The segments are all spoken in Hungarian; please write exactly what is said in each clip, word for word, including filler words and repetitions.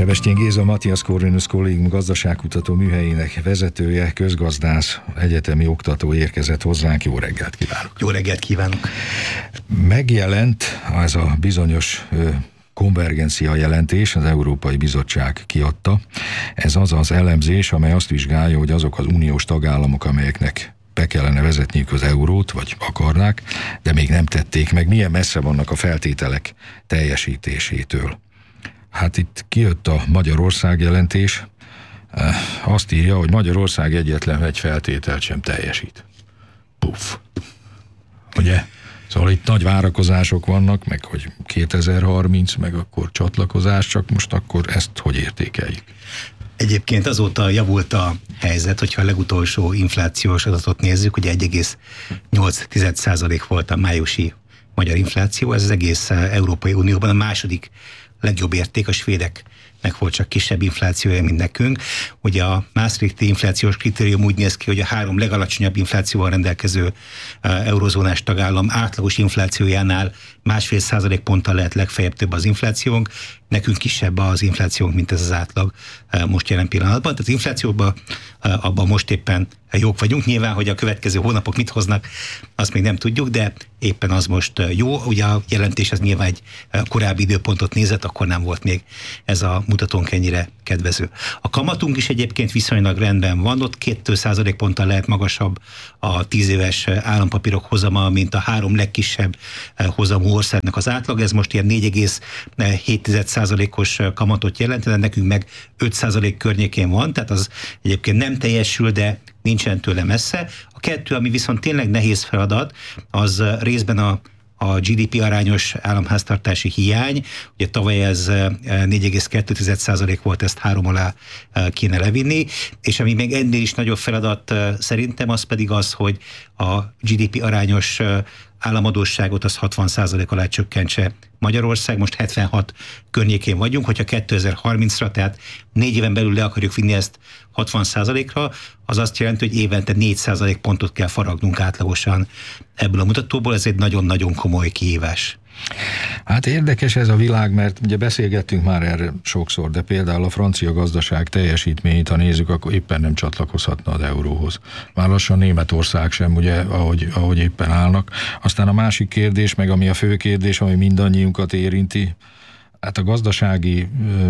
Sebestyén Géza, Matthias Corvinus kollégum gazdaságkutató műhelyének vezetője, közgazdász, egyetemi oktató érkezett hozzánk. Jó reggelt kívánok! Jó reggelt kívánok! Megjelent ez a bizonyos konvergencia jelentés, az Európai Bizottság kiadta. Ez az az elemzés, amely azt vizsgálja, hogy azok az uniós tagállamok, amelyeknek be kellene vezetniük az eurót, vagy akarnák, de még nem tették meg, milyen messze vannak a feltételek teljesítésétől. Hát itt kijött a Magyarország jelentés, azt írja, hogy Magyarország egyetlen egy feltételt sem teljesít. Puff. Ugye? Szóval itt nagy várakozások vannak, meg hogy kétezer-harminc, meg akkor csatlakozás, csak most akkor ezt hogy értékeljük? Egyébként azóta javult a helyzet, hogyha a legutolsó inflációs adatot nézzük, ugye egy egész nyolc százalék volt a májusi magyar infláció, ez az egész Európai Unióban a második legjobb érték, a svédeknek volt csak kisebb inflációja, mint nekünk. Ugye a Maastrichti inflációs kritérium úgy néz ki, hogy a három legalacsonyabb inflációval rendelkező uh, eurozónás tagállam átlagos inflációjánál másfél százalékponttal lehet legfeljebb több az inflációnk, nekünk kisebb az inflációnk, mint ez az átlag uh, most jelen pillanatban. Tehát az inflációban uh, abban most éppen jók vagyunk. Nyilván, hogy a következő hónapok mit hoznak, azt még nem tudjuk, de éppen az most jó. Ugye a jelentés az nyilván egy korábbi időpontot nézett, akkor nem volt még ez a mutatónk ennyire kedvező. A kamatunk is egyébként viszonylag rendben van, ott két százalékponttal lehet magasabb a tíz éves állampapírok hozama, mint a három legkisebb hozamú országnak az átlag. Ez most ilyen négy egész hét százalékos kamatot jelent, de nekünk meg öt százalék környékén van, tehát az egyébként nem teljesül, de nincsen tőle messze. A kettő, ami viszont tényleg nehéz feladat, az részben a a gé dé pé arányos államháztartási hiány. Ugye tavaly ez négy egész kettő százalék volt, ezt három alá kéne levinni, és ami még ennél is nagyobb feladat szerintem, az pedig az, hogy a gé dé pé arányos államadósságot az hatvan százalék alá csökkentse Magyarország, most hetvenhat környékén vagyunk, hogyha kétezer-harmincra, tehát négy éven belül le akarjuk vinni ezt hatvan százalékra, az azt jelenti, hogy évente négy százalék pontot kell faragnunk átlagosan ebből a mutatóból, ez egy nagyon-nagyon komoly kihívás. Hát érdekes ez a világ, mert ugye beszélgettünk már erre sokszor, de például a francia gazdaság teljesítményét, ha nézzük, akkor éppen nem csatlakozhatna az euróhoz. Már lassan Németország sem, ugye, ahogy, ahogy éppen állnak. Aztán a másik kérdés, meg ami a fő kérdés, ami mindannyiunkat érinti, hát a gazdasági ö,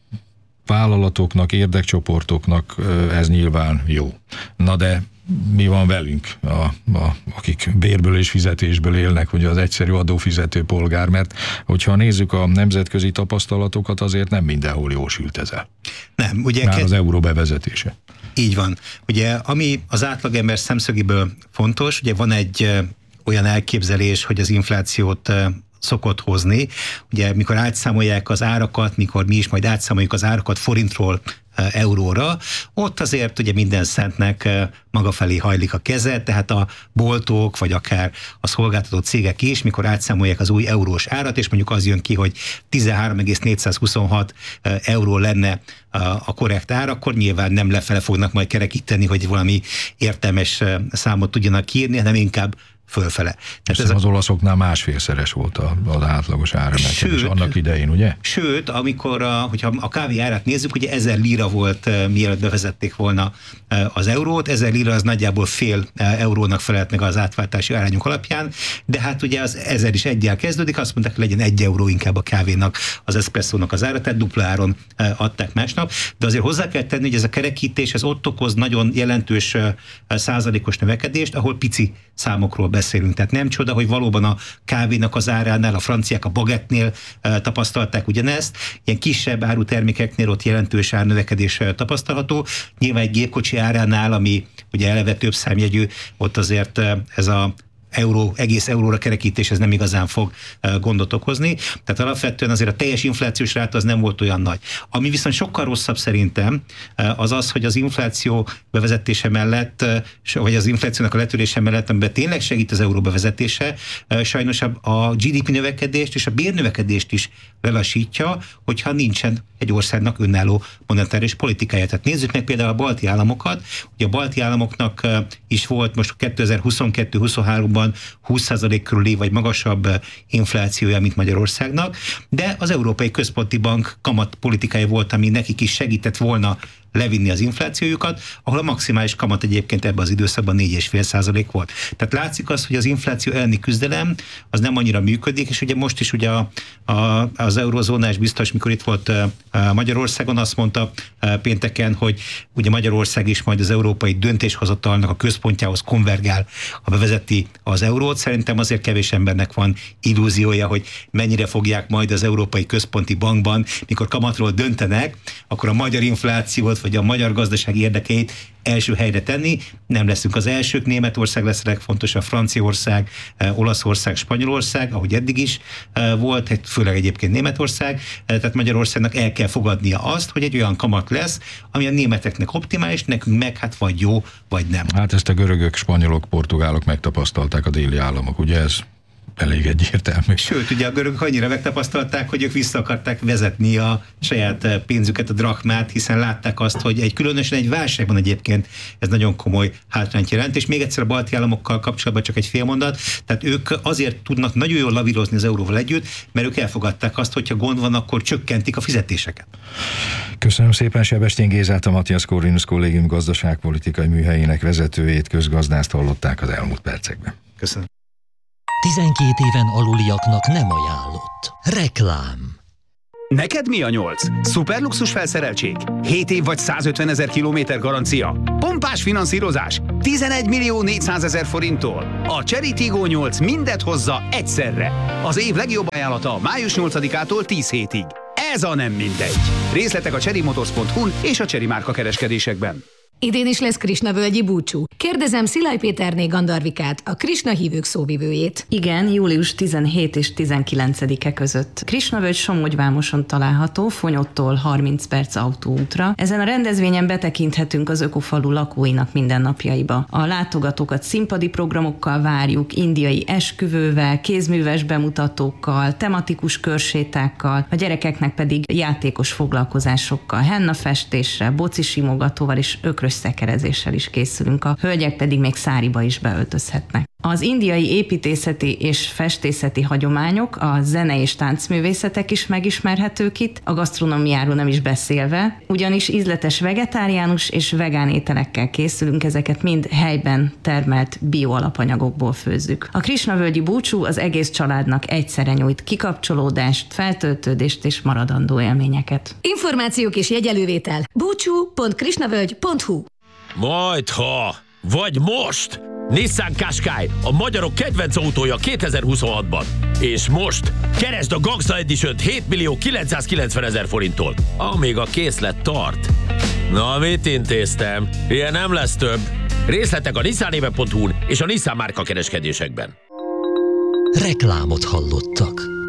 vállalatoknak, érdekcsoportoknak ö, ez nyilván jó. Na de mi van velünk, a, a, akik bérből és fizetésből élnek, ugye az egyszerű adófizető polgár, mert hogyha nézzük a nemzetközi tapasztalatokat, azért nem mindenhol jól sült ez el. Nem, ugye már az euró bevezetése. Így van. Ugye, ami az átlagember szemszögéből fontos, ugye van egy ö, olyan elképzelés, hogy az inflációt ö, szokott hozni. Ugye, mikor átszámolják az árakat, mikor mi is majd átszámoljuk az árakat forintról euróra, ott azért ugye minden szentnek maga felé hajlik a keze, tehát a boltok, vagy akár a szolgáltató cégek is, mikor átszámolják az új eurós árat, és mondjuk az jön ki, hogy tizenhárom egész négyszázhuszonhat euró lenne a korrekt ár, akkor nyilván nem lefele fognak majd kerekíteni, hogy valami értelmes számot tudjanak kiírni, hanem inkább fölfele. Tehát ez az a... olaszoknál másfélszeres volt az átlagos áremelkedés annak idején, ugye? Sőt, amikor a, hogyha a kávé árát nézzük, ugye ezer lira volt, mielőtt bevezették volna az eurót, ezer lira az nagyjából fél eurónak felelt meg az átváltási arányok alapján, de hát ugye az ezer is egyel kezdődik, azt mondták, hogy legyen egy euró inkább a kávénak, az eszpresszónak az ára, tehát dupla áron adták másnap, de azért hozzá kell tenni, hogy ez a kerekítés, ez ott okoz nagyon jelentős százalékos növekedést, ahol pici számokról beszélünk. Tehát nem csoda, hogy valóban a kávénak az áránál, a franciák a bagettnél e, tapasztalták ugyanezt, ilyen kisebb áru termékeknél ott jelentős árnövekedés e, tapasztalható. Nyilván egy gépkocsi áránál, ami ugye eleve több számjegyű, ott azért e, ez a euró, egész euróra kerekítés, ez nem igazán fog gondot okozni. Tehát alapvetően azért a teljes inflációs ráta az nem volt olyan nagy. Ami viszont sokkal rosszabb szerintem, az az, hogy az infláció bevezetése mellett, vagy az inflációnak a letörése mellett, amiben tényleg segít az euró bevezetése, sajnos a gé dé pé növekedést és a bérnövekedést is lelassítja, hogyha nincsen egy országnak önálló monetáris politikája. Tehát nézzük meg például a balti államokat. Ugye a balti államoknak is volt most kétezer-huszonkettő-huszonháromban van húsz százalék körüli vagy magasabb inflációja, mint Magyarországnak, de az Európai Központi Bank kamatpolitikája volt, ami nekik is segített volna levinni az inflációjukat, ahol a maximális kamat egyébként ebben az időszakban négy egész öt százalék volt. Tehát látszik az, hogy az infláció elleni küzdelem az nem annyira működik, és ugye most is ugye a, a, az eurozónás biztos, mikor itt volt a Magyarországon, azt mondta pénteken, hogy ugye Magyarország is majd az európai döntéshozatalnak a központjához konvergál, ha bevezeti az eurót. Szerintem azért kevés embernek van illúziója, hogy mennyire fogják majd az Európai Központi Bankban, mikor kamatról döntenek, akkor a magyar inflációt vagy a magyar gazdaság érdekeit első helyre tenni. Nem leszünk az elsők, Németország lesz a legfontosabb, Franciaország, Olaszország, Spanyolország, ahogy eddig is volt, főleg egyébként Németország, tehát Magyarországnak el kell fogadnia azt, hogy egy olyan kamat lesz, ami a németeknek optimális, nekünk meg hát vagy jó, vagy nem. Hát ezt a görögök, spanyolok, portugálok megtapasztalták, a déli államok, ugye ez elég egyértelmű. Sőt, ugye a görögök annyira megtapasztalták, hogy ők vissza akarták vezetni a saját pénzüket, a drachmát, hiszen látták azt, hogy egy különösen egy válságban egyébként ez nagyon komoly hátrányt jelent, és még egyszer a balti államokkal kapcsolatban csak egy fél mondat, tehát ők azért tudnak nagyon jól lavírozni az euróval együtt, mert ők elfogadták azt, hogyha gond van, akkor csökkentik a fizetéseket. Köszönöm szépen Sebestyén Gézát, a Matthias Corvinus Kollégium gazdaságpolitikai műhelyének vezetőjét, közgazdászt hallották az elmúlt percekben. Köszönöm. tizenkét éven aluliaknak nem ajánlott. Reklám. Neked mi a nyolc? Szuperluxus felszereltség? hét év vagy százötven ezer kilométer garancia? Pompás finanszírozás? tizenegy millió négyszázezer forinttól. A Chery Tiggo nyolc mindet hozza egyszerre. Az év legjobb ajánlata május nyolcadikától tíz hétig. Ez a nem mindegy. Részletek a cherry motors pont hu-n és a Chery márka kereskedésekben. Idén is lesz Krisnavölgyi búcsú. Kérdezem Szilágy Péterné Gandarvikát, a Krisna hívők szóvivőjét. Igen, július tizenhetedike és tizenkilencedike között. Krisnavölgy Somogyvámoson található, Fonyottól harminc perc autóútra. Ezen a rendezvényen betekinthetünk az ökofalu lakóinak mindennapjaiba. A látogatókat színpadi programokkal várjuk, indiai esküvővel, kézműves bemutatókkal, tematikus körsétákkal, a gyerekeknek pedig játékos foglalkozásokkal, hennafestéssel, bocisimogatóval és ökrös szekerezéssel is készülünk, a hölgyek pedig még száriba is beöltözhetnek. Az indiai építészeti és festészeti hagyományok, a zene és táncművészetek is megismerhetők itt, a gasztronómiáról nem is beszélve, ugyanis ízletes vegetáriánus és vegán ételekkel készülünk, ezeket mind helyben termelt bioalapanyagokból főzzük. A Krisnavölgyi búcsú az egész családnak egyszerre nyújt kikapcsolódást, feltöltődést és maradandó élményeket. Információk és jegyelővétel búcsú pont krisnavölgy pont hu. Majdha, vagy most! Nissan Qashqai, a magyarok kedvenc autója kétezer-huszonhatban. És most keresd a Gangsta Edition-t hét millió kilencszázkilencven ezer forinttól, amíg a készlet tart. Na, mit intéztem? Ilyen nem lesz több. Részletek a nissanéve pont hu-n és a Nissan márka kereskedésekben. Reklámot hallottak.